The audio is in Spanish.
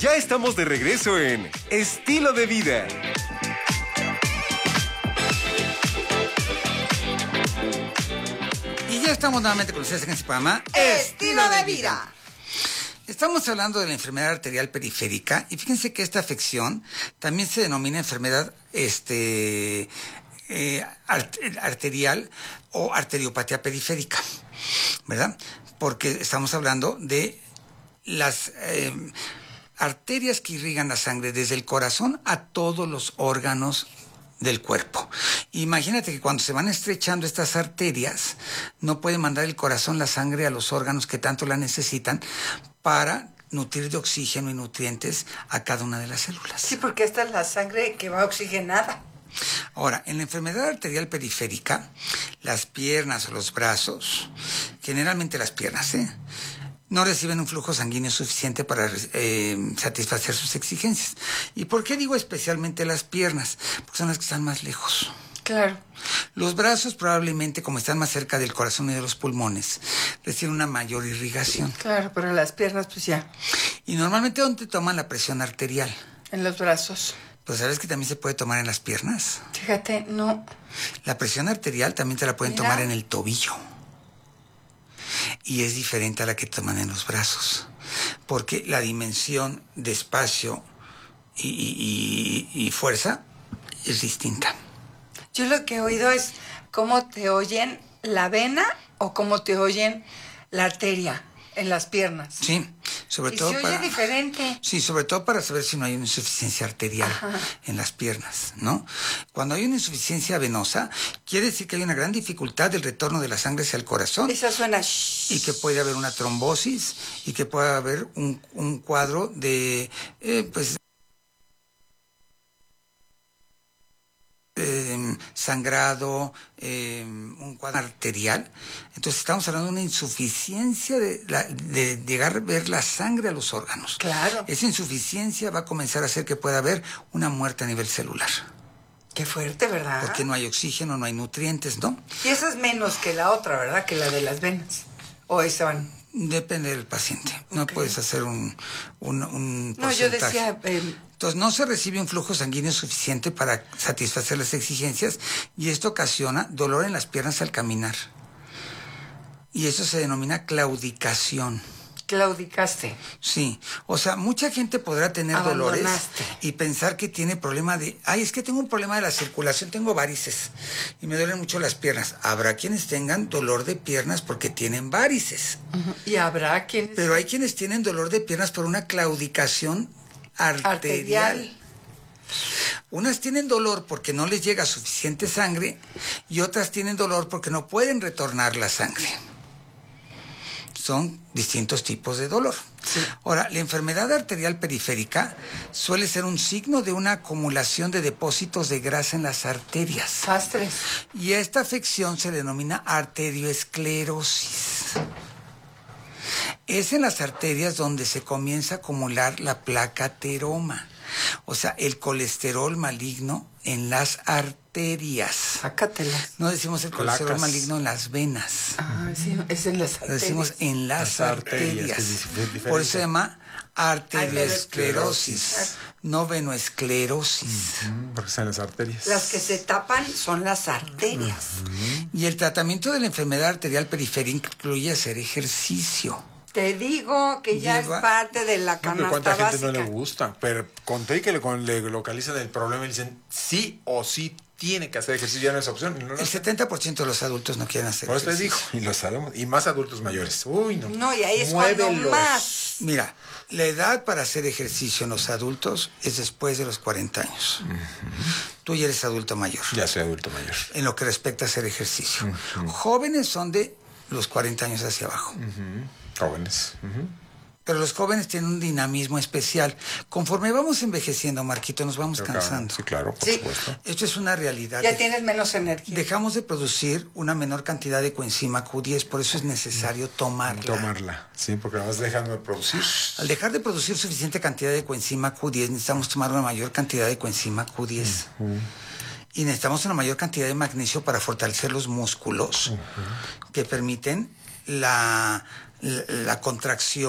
Ya estamos de regreso en Estilo de Vida. Y ya estamos nuevamente con ustedes en este programa Estilo de Vida. Estamos hablando de la enfermedad arterial periférica y fíjense que esta afección también se denomina enfermedad arterial o arteriopatía periférica, ¿verdad? Porque estamos hablando de las arterias que irrigan la sangre desde el corazón a todos los órganos del cuerpo. Imagínate que cuando se van estrechando estas arterias, no puede mandar el corazón la sangre a los órganos que tanto la necesitan para nutrir de oxígeno y nutrientes a cada una de las células. Sí, porque esta es la sangre que va oxigenada. Ahora, en la enfermedad arterial periférica, las piernas o los brazos, generalmente las piernas, no reciben un flujo sanguíneo suficiente para satisfacer sus exigencias. ¿Y por qué digo especialmente las piernas? Porque son las que están más lejos. Claro. Los brazos probablemente, como están más cerca del corazón y de los pulmones, reciben una mayor irrigación. Claro, pero las piernas pues ya. Y normalmente, ¿dónde toman la presión arterial? En los brazos. Pues ¿sabes que también se puede tomar en las piernas? Fíjate, no. La presión arterial también te la pueden tomar en el tobillo. Y es diferente a la que toman en los brazos, porque la dimensión de espacio y fuerza es distinta. Yo lo que he oído es cómo te oyen la vena o cómo te oyen la arteria en las piernas. Sí, sobre todo se oye diferente. Sí, sobre todo para saber si no hay una insuficiencia arterial en las piernas, ¿no? Cuando hay una insuficiencia venosa, quiere decir que hay una gran dificultad del retorno de la sangre hacia el corazón. Esa suena y que puede haber una trombosis y que puede haber un cuadro de sangrado, un cuadro arterial. Entonces estamos hablando de una insuficiencia de llegar a ver la sangre a los órganos. Claro. Esa insuficiencia va a comenzar a hacer que pueda haber una muerte a nivel celular. Qué fuerte, ¿verdad? Porque no hay oxígeno, no hay nutrientes, ¿no? Y esa es menos que la otra, ¿verdad? Que la de las venas. ¿O esa van? Depende del paciente. No puedes hacer un porcentaje. No, yo decía... Entonces, no se recibe un flujo sanguíneo suficiente para satisfacer las exigencias y esto ocasiona dolor en las piernas al caminar. Y eso se denomina claudicación. Claudicaste. Sí, o sea, mucha gente podrá tener dolores y pensar que tiene problema de... es que tengo un problema de la circulación, tengo varices y me duelen mucho las piernas. Habrá quienes tengan dolor de piernas porque tienen varices. Y habrá quienes... Pero hay quienes tienen dolor de piernas por una claudicación arterial. Unas tienen dolor porque no les llega suficiente sangre y otras tienen dolor porque no pueden retornar la sangre. Son distintos tipos de dolor. Sí. Ahora, la enfermedad arterial periférica suele ser un signo de una acumulación de depósitos de grasa en las arterias. Pastres. Y a esta afección se denomina arterioesclerosis. Es en las arterias donde se comienza a acumular la placa ateroma, o sea, el colesterol maligno en las arterias. Sácatelas. No decimos el colesterol maligno en las venas. Sí, es en las arterias. Lo decimos en las arterias. Por eso se llama arterioesclerosis, no venoesclerosis. Porque están las arterias. Las que se tapan son las arterias. Y el tratamiento de la enfermedad arterial periférica incluye hacer ejercicio. Te digo que ya es parte de la canasta ¿Cuánta gente básica? no le gusta? Pero conté que le localizan el problema y dicen sí o sí tiene que hacer ejercicio, ya no es opción. No, el 70% de los adultos no quieren hacer por eso les ejercicio. digo, y lo sabemos, y más adultos mayores. Uy, no. No, y ahí es cuando más. Mira, la edad para hacer ejercicio en los adultos es después de los 40 años. Tú ya eres adulto mayor. Ya soy adulto mayor. En lo que respecta a hacer ejercicio. Jóvenes son de los 40 años hacia abajo. Jóvenes. Pero los jóvenes tienen un dinamismo especial. Conforme vamos envejeciendo, Marquito, nos vamos cansando. Sí, claro, por supuesto. Esto es una realidad. Ya tienes menos energía. Dejamos de producir una menor cantidad de coenzima Q10, por eso es necesario tomarla. Sí, porque la vas dejando de producir. Al dejar de producir suficiente cantidad de coenzima Q10, necesitamos tomar una mayor cantidad de coenzima Q10. Y necesitamos una mayor cantidad de magnesio para fortalecer los músculos que permiten la contracción